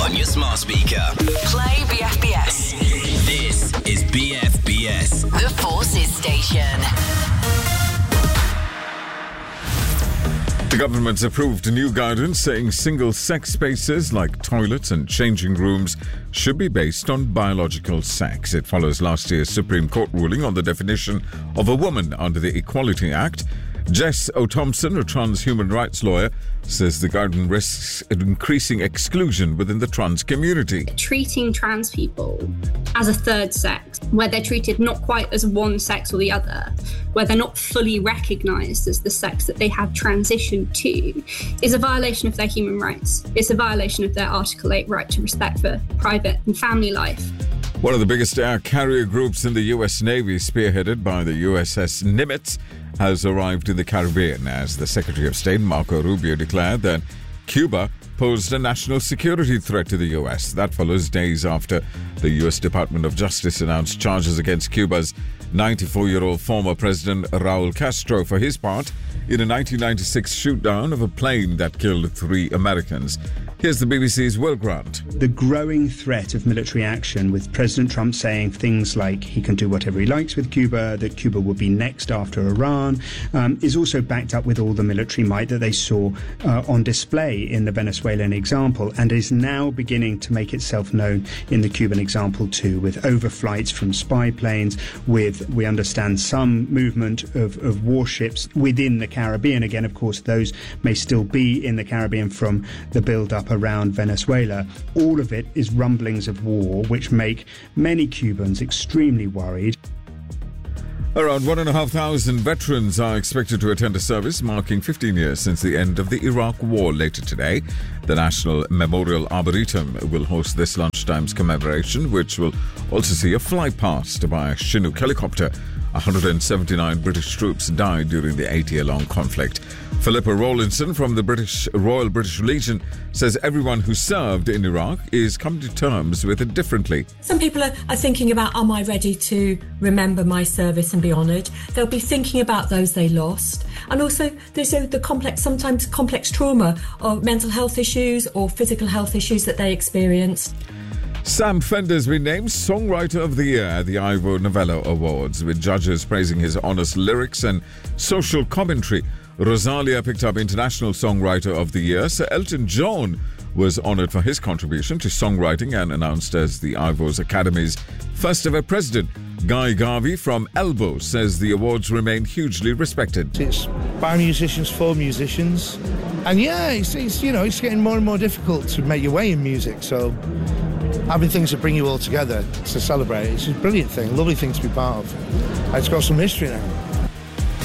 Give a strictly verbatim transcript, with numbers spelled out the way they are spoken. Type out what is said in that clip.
on your smart speaker. Play B F B S. This is B F B S. The Forces Station. The government's approved new guidance saying single-sex spaces like toilets and changing rooms should be based on biological sex. It follows last year's Supreme Court ruling on the definition of a woman under the Equality Act. Jess O'Thompson, a trans human rights lawyer, says the guidance risks increasing exclusion within the trans community. Treating trans people as a third sex, where they're treated not quite as one sex or the other, where they're not fully recognised as the sex that they have transitioned to, is a violation of their human rights. It's a violation of their Article eight right to respect for private and family life. One of the biggest air carrier groups in the U S Navy, spearheaded by the U S S Nimitz, has arrived in the Caribbean as the Secretary of State, Marco Rubio, declared that Cuba posed a national security threat to the U S. That follows days after the U S Department of Justice announced charges against Cuba's ninety-four-year-old former President Raul Castro for his part in a nineteen ninety-six shoot-down of a plane that killed three Americans. Here's the B B C's Will Grant. The growing threat of military action, with President Trump saying things like he can do whatever he likes with Cuba, that Cuba will be next after Iran, um, is also backed up with all the military might that they saw uh, on display in the Venezuelan example, and is now beginning to make itself known in the Cuban example too, with overflights from spy planes, with, we understand, some movement of, of warships within the Caribbean. Again, of course, those may still be in the Caribbean from the build-up around Venezuela. All of it is rumblings of war, which make many Cubans extremely worried. Around one and a half thousand veterans are expected to attend a service marking fifteen years since the end of the Iraq War later today. The National Memorial Arboretum will host this lunchtime's commemoration, which will also see a flypast by a Chinook helicopter. one hundred seventy-nine British troops died during the eight-year-long conflict. Philippa Rawlinson from the British Royal British Legion says everyone who served in Iraq is coming to terms with it differently. Some people are, are thinking about, am I ready to remember my service and be honoured? They'll be thinking about those they lost. And also there's the complex, sometimes complex trauma or mental health issues or physical health issues that they experienced. Sam Fender's been named Songwriter of the Year at the Ivor Novello Awards, with judges praising his honest lyrics and social commentary. Rosalia picked up International Songwriter of the Year. Sir Elton John was honoured for his contribution to songwriting and announced as the Ivors Academy's first ever president. Guy Garvey from Elbow says the awards remain hugely respected. It's by musicians for musicians, and yeah, it's, it's you know it's getting more and more difficult to make your way in music. So having things that bring you all together to celebrate, it's a brilliant thing, lovely thing to be part of. It's got some history now.